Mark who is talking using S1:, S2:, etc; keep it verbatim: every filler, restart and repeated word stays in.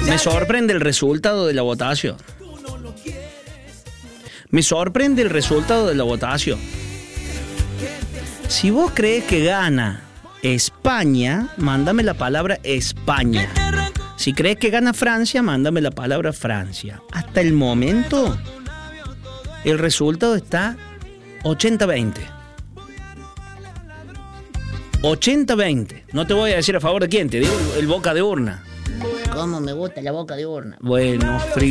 S1: Me sorprende el resultado de la votación. Me sorprende el resultado de la votación. Si vos crees que gana España, mándame la palabra España. Si crees que gana Francia, mándame la palabra Francia. Hasta el momento, el resultado está ochenta veinte. ochenta veinte. No te voy a decir a favor de quién, te digo el boca de urna. ¿Cómo me gusta la boca de urna? Bueno, frío.